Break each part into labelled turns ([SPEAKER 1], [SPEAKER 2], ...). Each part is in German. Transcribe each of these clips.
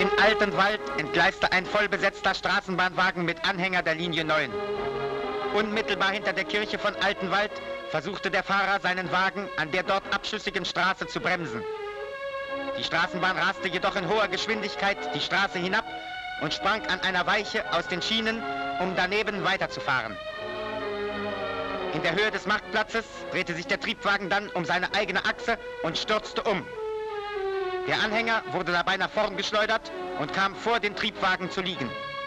[SPEAKER 1] In Altenwald entgleiste ein vollbesetzter Straßenbahnwagen mit Anhänger der Linie 9. Unmittelbar hinter der Kirche von Altenwald versuchte der Fahrer, seinen Wagen an der dort abschüssigen Straße zu bremsen. Die Straßenbahn raste jedoch in hoher Geschwindigkeit die Straße hinab und sprang an einer Weiche aus den Schienen, um daneben weiterzufahren. In der Höhe des Marktplatzes drehte sich der Triebwagen dann um seine eigene Achse und stürzte um. Der Anhänger wurde dabei nach vorn geschleudert und kam vor den Triebwagen zu liegen.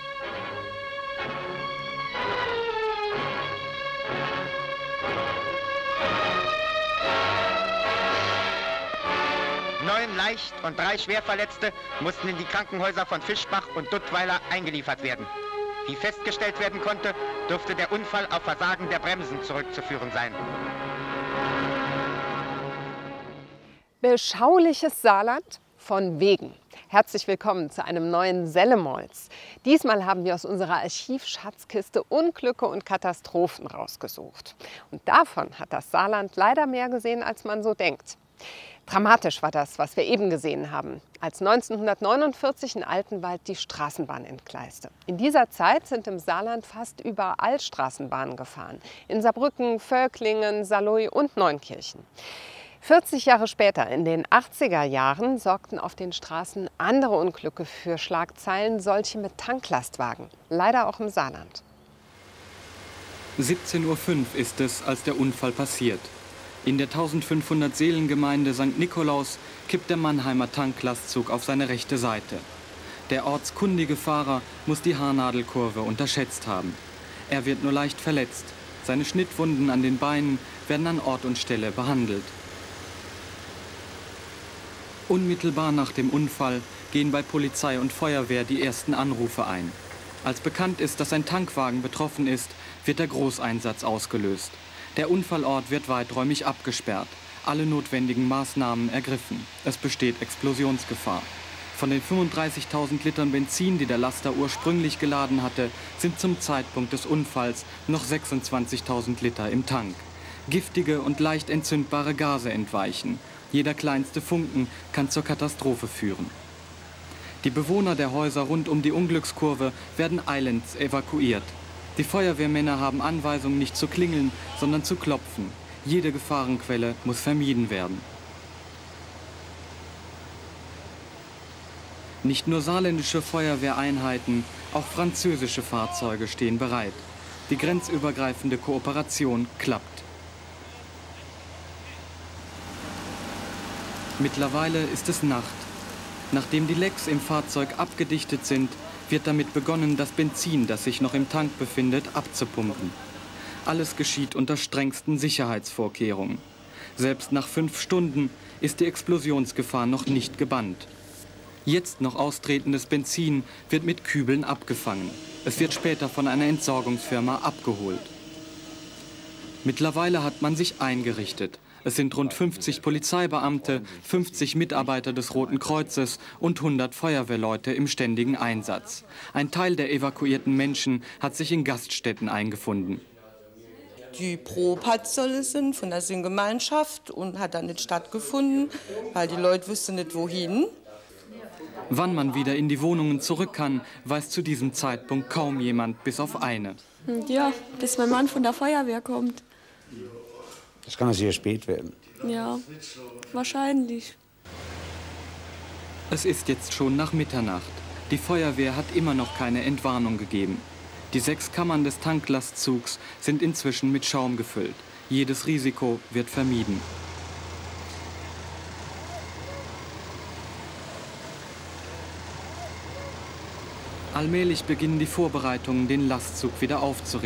[SPEAKER 1] Neun Leicht- und 3 Schwerverletzte mussten in die Krankenhäuser von Fischbach und Duttweiler eingeliefert werden. Wie festgestellt werden konnte, dürfte der Unfall auf Versagen der Bremsen zurückzuführen sein.
[SPEAKER 2] Beschauliches Saarland von wegen. Herzlich willkommen zu einem neuen Sellemols. Diesmal haben wir aus unserer Archivschatzkiste Unglücke und Katastrophen rausgesucht. Und davon hat das Saarland leider mehr gesehen, als man so denkt. Dramatisch war das, was wir eben gesehen haben, als 1949 in Altenwald die Straßenbahn entgleiste. In dieser Zeit sind im Saarland fast überall Straßenbahnen gefahren. In Saarbrücken, Völklingen, Saarlouis und Neunkirchen. 40 Jahre später, in den 80er Jahren, sorgten auf den Straßen andere Unglücke für Schlagzeilen, solche mit Tanklastwagen. Leider auch im Saarland.
[SPEAKER 3] 17:05 Uhr ist es, als der Unfall passiert. In der 1500 Seelengemeinde St. Nikolaus kippt der Mannheimer Tanklastzug auf seine rechte Seite. Der ortskundige Fahrer muss die Haarnadelkurve unterschätzt haben. Er wird nur leicht verletzt. Seine Schnittwunden an den Beinen werden an Ort und Stelle behandelt. Unmittelbar nach dem Unfall gehen bei Polizei und Feuerwehr die ersten Anrufe ein. Als bekannt ist, dass ein Tankwagen betroffen ist, wird der Großeinsatz ausgelöst. Der Unfallort wird weiträumig abgesperrt, alle notwendigen Maßnahmen ergriffen. Es besteht Explosionsgefahr. Von den 35.000 Litern Benzin, die der Laster ursprünglich geladen hatte, sind zum Zeitpunkt des Unfalls noch 26.000 Liter im Tank. Giftige und leicht entzündbare Gase entweichen. Jeder kleinste Funken kann zur Katastrophe führen. Die Bewohner der Häuser rund um die Unglückskurve werden eilends evakuiert. Die Feuerwehrmänner haben Anweisungen, nicht zu klingeln, sondern zu klopfen. Jede Gefahrenquelle muss vermieden werden. Nicht nur saarländische Feuerwehreinheiten, auch französische Fahrzeuge stehen bereit. Die grenzübergreifende Kooperation klappt. Mittlerweile ist es Nacht. Nachdem die Lecks im Fahrzeug abgedichtet sind, wird damit begonnen, das Benzin, das sich noch im Tank befindet, abzupumpen. Alles geschieht unter strengsten Sicherheitsvorkehrungen. Selbst nach 5 Stunden ist die Explosionsgefahr noch nicht gebannt. Jetzt noch austretendes Benzin wird mit Kübeln abgefangen. Es wird später von einer Entsorgungsfirma abgeholt. Mittlerweile hat man sich eingerichtet. Es sind rund 50 Polizeibeamte, 50 Mitarbeiter des Roten Kreuzes und 100 Feuerwehrleute im ständigen Einsatz. Ein Teil der evakuierten Menschen hat sich in Gaststätten eingefunden.
[SPEAKER 4] Die Probe hat sollen sind von der Singgemeinschaft und hat dann nicht stattgefunden, weil die Leute wussten nicht wohin.
[SPEAKER 3] Wann man wieder in die Wohnungen zurück kann, weiß zu diesem Zeitpunkt kaum jemand, bis auf eine.
[SPEAKER 5] Ja, bis mein Mann von der Feuerwehr kommt.
[SPEAKER 6] Das kann sehr spät werden.
[SPEAKER 5] Ja, wahrscheinlich.
[SPEAKER 3] Es ist jetzt schon nach Mitternacht. Die Feuerwehr hat immer noch keine Entwarnung gegeben. Die 6 Kammern des Tanklastzugs sind inzwischen mit Schaum gefüllt. Jedes Risiko wird vermieden. Allmählich beginnen die Vorbereitungen, den Lastzug wieder aufzurichten.